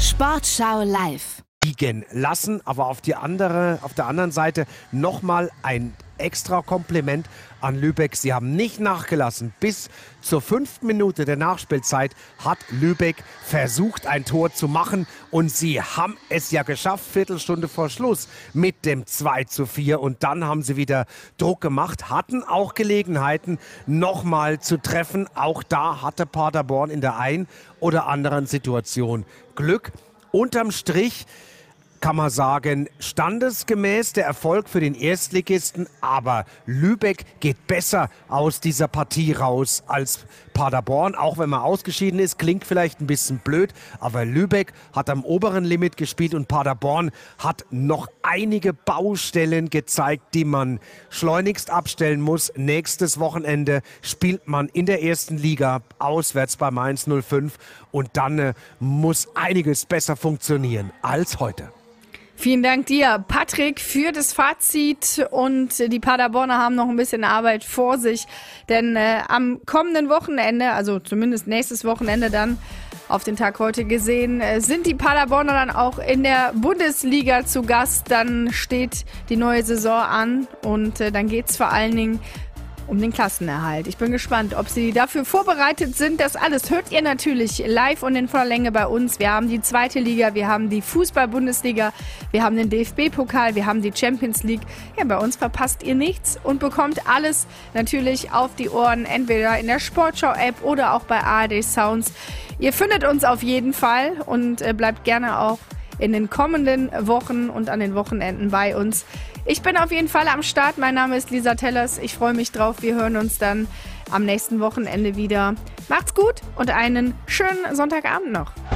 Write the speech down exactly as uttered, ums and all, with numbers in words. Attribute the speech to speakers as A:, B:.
A: Sportschau live.
B: Liegen lassen, aber auf, die andere, auf der anderen Seite nochmal ein extra Kompliment an Lübeck. Sie haben nicht nachgelassen. Bis zur fünften Minute der Nachspielzeit hat Lübeck versucht, ein Tor zu machen. Und sie haben es ja geschafft, Viertelstunde vor Schluss mit dem zwei zu vier. Und dann haben sie wieder Druck gemacht, hatten auch Gelegenheiten, nochmal zu treffen. Auch da hatte Paderborn in der einen oder anderen Situation Glück. Unterm Strich kann man sagen, standesgemäß der Erfolg für den Erstligisten, aber Lübeck geht besser aus dieser Partie raus als Paderborn, auch wenn man ausgeschieden ist, klingt vielleicht ein bisschen blöd, aber Lübeck hat am oberen Limit gespielt und Paderborn hat noch einige Baustellen gezeigt, die man schleunigst abstellen muss. Nächstes Wochenende spielt man in der ersten Liga auswärts bei Mainz null fünf und dann äh, muss einiges besser funktionieren als heute.
C: Vielen Dank dir, Patrick, für das Fazit, und die Paderborner haben noch ein bisschen Arbeit vor sich, denn äh, am kommenden Wochenende, also zumindest nächstes Wochenende dann, auf den Tag heute gesehen, äh, sind die Paderborner dann auch in der Bundesliga zu Gast. Dann steht die neue Saison an und äh, dann geht's vor allen Dingen um den Klassenerhalt. Ich bin gespannt, ob sie dafür vorbereitet sind. Das alles hört ihr natürlich live und in voller Länge bei uns. Wir haben die zweite Liga, wir haben die Fußball-Bundesliga, wir haben den D F B-Pokal, wir haben die Champions League. Ja, bei uns verpasst ihr nichts und bekommt alles natürlich auf die Ohren, entweder in der Sportschau-App oder auch bei A R D Sounds. Ihr findet uns auf jeden Fall und äh, bleibt gerne auch in den kommenden Wochen und an den Wochenenden bei uns. Ich bin auf jeden Fall am Start. Mein Name ist Lisa Tellers. Ich freue mich drauf. Wir hören uns dann am nächsten Wochenende wieder. Macht's gut und einen schönen Sonntagabend noch.